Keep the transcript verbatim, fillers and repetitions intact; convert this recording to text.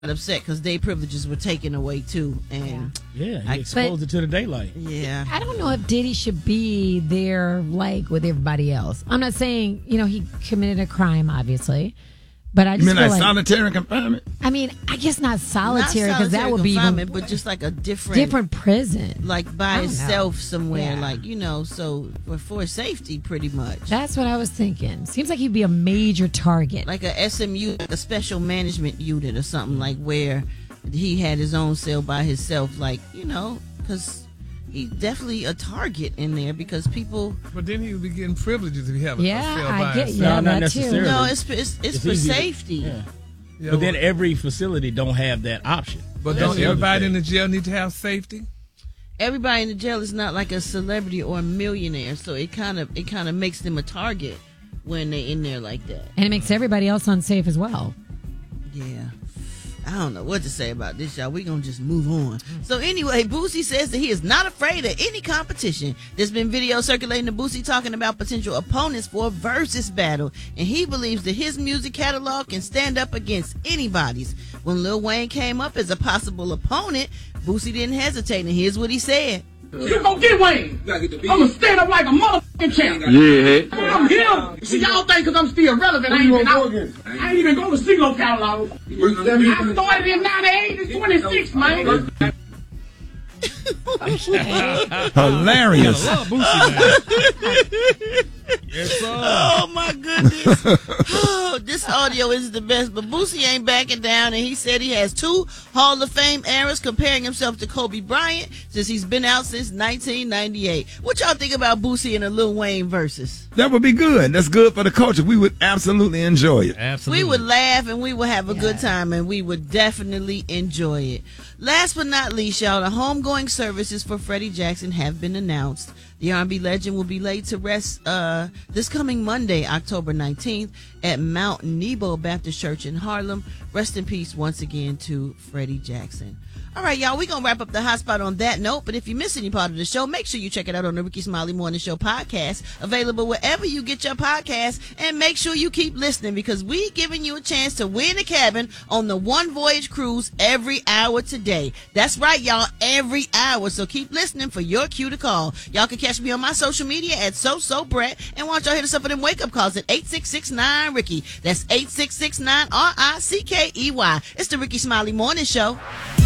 upset because their privileges were taken away too, and yeah, he I, exposed but, it to the daylight. Yeah, I don't know if Diddy should be there like with everybody else. I'm not saying you know he committed a crime, obviously, but I just You mean feel like like solitary confinement? I mean, I guess not solitary Not because that solitary would be confinement, even but just like a different, different prison, like by itself somewhere, Yeah. like you know, so for, for safety, pretty much. That's what I was thinking. Seems like he'd be a major target. Like a S M U, like a special management unit or something, like where he had his own cell by himself, like you know, because he's definitely a target in there because people. But then he would be getting privileges if he have a Yeah, cell I by get- himself. yeah, No, not that too. necessarily. No, it's it's, it's, It's for easy to- safety. Yeah. Yeah, But then every facility don't have that option. But That's don't the other everybody in thing. the jail need to have safety? Everybody in the jail is not like a celebrity or a millionaire, so it kind of it kind of makes them a target when they're in there like that. And it makes everybody else unsafe as well. Yeah. I don't know what to say about this, y'all. We're going to just move on. So anyway, Boosie says that he is not afraid of any competition. There's been video circulating of Boosie talking about potential opponents for a versus battle, and he believes that his music catalog can stand up against anybody's. When Lil Wayne came up as a possible opponent, Boosie didn't hesitate, and here's what he said. You gonna get Wayne. I'm gonna stand up like a motherfucking champ. Yeah. I'm him. See, y'all think because I'm still relevant, I ain't even out. I ain't even go to CeeLo catalog. I started in ninety-eight and twenty-six, man. Hilarious. Love Boosie, man. Yes, sir. Oh my goodness. Oh, this audio is the best, but Boosie ain't backing down, and he said he has two Hall of Fame eras comparing himself to Kobe Bryant since he's been out since nineteen ninety-eight. What y'all think about Boosie and a Lil Wayne versus? That would be good. That's good for the culture. We would absolutely enjoy it. Absolutely. We would laugh and we would have a good time, and we would definitely enjoy it. Last but not least, y'all, the homegoing services for Freddie Jackson have been announced. The R and B legend will be laid to rest uh, this coming Monday, October nineteenth, at Mount Nebo Baptist Church in Harlem. Rest in peace once again to Freddie Jackson. All right, y'all, we're going to wrap up the hot spot on that note, but if you miss any part of the show, make sure you check it out on the Ricky Smiley Morning Show podcast, available wherever you get your podcasts, and make sure you keep listening because we giving you a chance to win a cabin on the One Voyage Cruise every hour today. That's right, y'all, every hour, so keep listening for your cue to call. Y'all can catch me on my social media at SoSoBrett, and why don't y'all hit us up for them wake-up calls at eight six six nine Ricky. That's eight six six nine R I C K E Y. It's the Ricky Smiley Morning Show.